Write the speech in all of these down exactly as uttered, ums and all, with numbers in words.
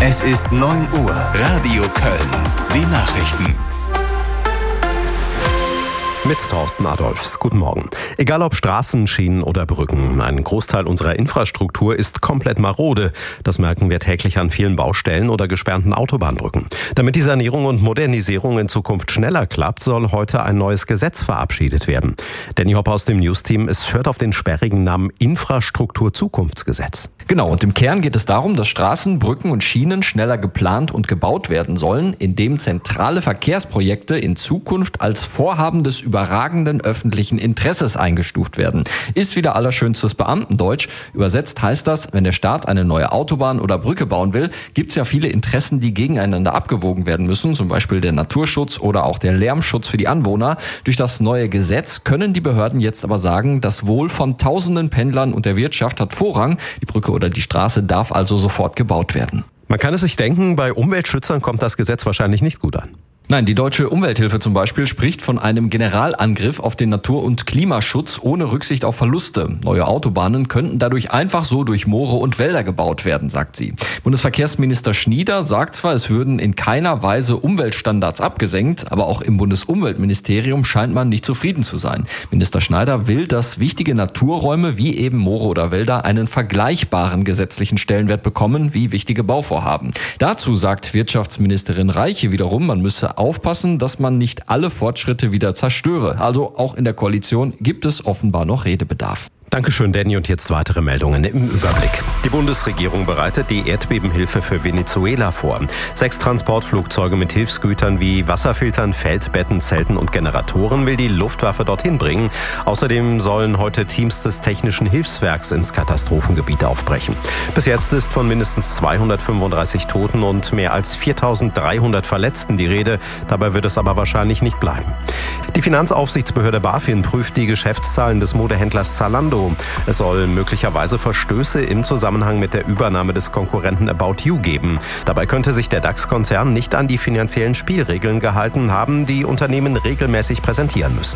Es ist neun Uhr. Radio Köln. Die Nachrichten. Mit Thorsten Adolfs. Guten Morgen. Egal ob Straßen, Schienen oder Brücken, ein Großteil unserer Infrastruktur ist komplett marode. Das merken wir täglich an vielen Baustellen oder gesperrten Autobahnbrücken. Damit die Sanierung und Modernisierung in Zukunft schneller klappt, soll heute ein neues Gesetz verabschiedet werden. Danny Hopp aus dem News-Team, es hört auf den sperrigen Namen Infrastrukturzukunftsgesetz. Genau, und im Kern geht es darum, dass Straßen, Brücken und Schienen schneller geplant und gebaut werden sollen, indem zentrale Verkehrsprojekte in Zukunft als Vorhaben des überragenden öffentlichen Interesses eingestuft werden. Ist wieder allerschönstes Beamtendeutsch. Übersetzt heißt das, wenn der Staat eine neue Autobahn oder Brücke bauen will, gibt es ja viele Interessen, die gegeneinander abgewogen werden müssen, zum Beispiel der Naturschutz oder auch der Lärmschutz für die Anwohner. Durch das neue Gesetz können die Behörden jetzt aber sagen, das Wohl von tausenden Pendlern und der Wirtschaft hat Vorrang. Die Brücke oder die Straße darf also sofort gebaut werden. Man kann es sich denken, bei Umweltschützern kommt das Gesetz wahrscheinlich nicht gut an. Nein, die Deutsche Umwelthilfe zum Beispiel spricht von einem Generalangriff auf den Natur- und Klimaschutz ohne Rücksicht auf Verluste. Neue Autobahnen könnten dadurch einfach so durch Moore und Wälder gebaut werden, sagt sie. Bundesverkehrsminister Schnieder sagt zwar, es würden in keiner Weise Umweltstandards abgesenkt, aber auch im Bundesumweltministerium scheint man nicht zufrieden zu sein. Minister Schneider will, dass wichtige Naturräume wie eben Moore oder Wälder einen vergleichbaren gesetzlichen Stellenwert bekommen wie wichtige Bauvorhaben. Dazu sagt Wirtschaftsministerin Reiche wiederum, man müsse aufpassen, dass man nicht alle Fortschritte wieder zerstöre. Also auch in der Koalition gibt es offenbar noch Redebedarf. Dankeschön, Danny. Und jetzt weitere Meldungen im Überblick. Die Bundesregierung bereitet die Erdbebenhilfe für Venezuela vor. Sechs Transportflugzeuge mit Hilfsgütern wie Wasserfiltern, Feldbetten, Zelten und Generatoren will die Luftwaffe dorthin bringen. Außerdem sollen heute Teams des Technischen Hilfswerks ins Katastrophengebiet aufbrechen. Bis jetzt ist von mindestens zweihundertfünfunddreißig Toten und mehr als viertausenddreihundert Verletzten die Rede. Dabei wird es aber wahrscheinlich nicht bleiben. Die Finanzaufsichtsbehörde BaFin prüft die Geschäftszahlen des Modehändlers Zalando. Es soll möglicherweise Verstöße im Zusammenhang mit der Übernahme des Konkurrenten About You geben. Dabei könnte sich der DAX-Konzern nicht an die finanziellen Spielregeln gehalten haben, die Unternehmen regelmäßig präsentieren müssen.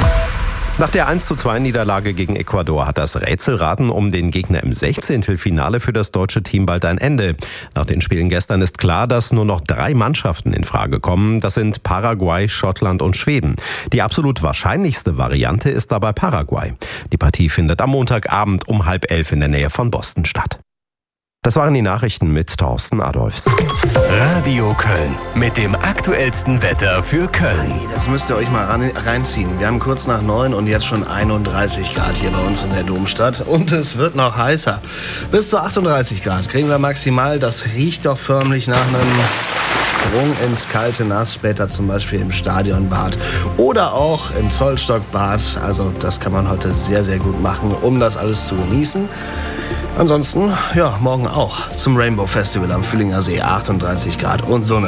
Nach der eins zu zwei Niederlage gegen Ecuador hat das Rätselraten um den Gegner im Sechzehntelfinale für das deutsche Team bald ein Ende. Nach den Spielen gestern ist klar, dass nur noch drei Mannschaften in Frage kommen. Das sind Paraguay, Schottland und Schweden. Die absolut wahrscheinlichste Variante ist dabei Paraguay. Die Partie findet am Montagabend um halb elf in der Nähe von Boston statt. Das waren die Nachrichten mit Thorsten Adolfs. Radio Köln mit dem aktuellsten Wetter für Köln. Das müsst ihr euch mal ran, reinziehen. Wir haben kurz nach neun und jetzt schon einunddreißig Grad hier bei uns in der Domstadt. Und es wird noch heißer. Bis zu achtunddreißig Grad kriegen wir maximal. Das riecht doch förmlich nach einem Sprung ins kalte Nass. Später zum Beispiel im Stadionbad oder auch im Zollstockbad. Also das kann man heute sehr, sehr gut machen, um das alles zu genießen. Ansonsten, ja, morgen auch zum Rainbow Festival am Fühlinger See, achtunddreißig Grad und Sonne.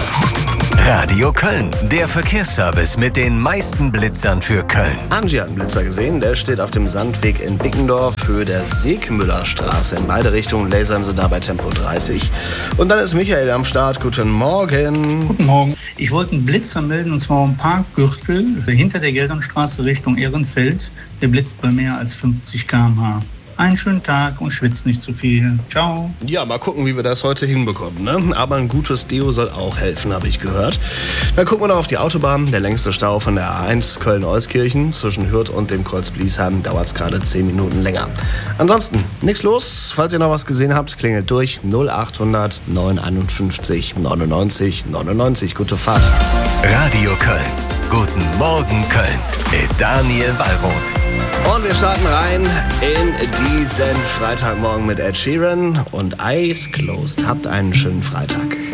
Radio Köln, der Verkehrsservice mit den meisten Blitzern für Köln. Angie hat einen Blitzer gesehen, der steht auf dem Sandweg in Bickendorf, Höhe der Segmüllerstraße. In beide Richtungen lasern sie dabei Tempo dreißig. Und dann ist Michael am Start. Guten Morgen. Guten Morgen. Ich wollte einen Blitzer melden, und zwar am Parkgürtel hinter der Geldernstraße Richtung Ehrenfeld. Der blitzt bei mehr als fünfzig Kilometer pro Stunde. Einen schönen Tag und schwitzt nicht zu viel. Ciao. Ja, mal gucken, wie wir das heute hinbekommen, ne? Aber ein gutes Deo soll auch helfen, habe ich gehört. Dann gucken wir noch auf die Autobahn. Der längste Stau von der A eins Köln-Euskirchen zwischen Hürth und dem Kreuz Bliesheim dauert es gerade zehn Minuten länger. Ansonsten, nichts los. Falls ihr noch was gesehen habt, klingelt durch null achthundert neunundfünfzig neunundneunzig neunundneunzig. Gute Fahrt. Radio Köln. Guten Morgen Köln mit Daniel Wallroth. Und wir starten rein in diesen Freitagmorgen mit Ed Sheeran und Eyes Closed. Habt einen schönen Freitag.